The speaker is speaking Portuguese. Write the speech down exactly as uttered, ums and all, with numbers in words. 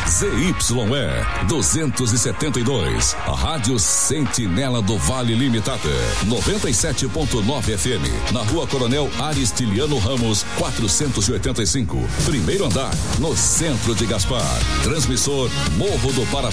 Z Y E duzentos e setenta e dois, a Rádio Sentinela do Vale Limitada, noventa e sete ponto nove F M, na Rua Coronel Aristiliano Ramos, quatrocentos e oitenta e cinco, primeiro andar, no centro de Gaspar. Transmissor Morro do Paraná.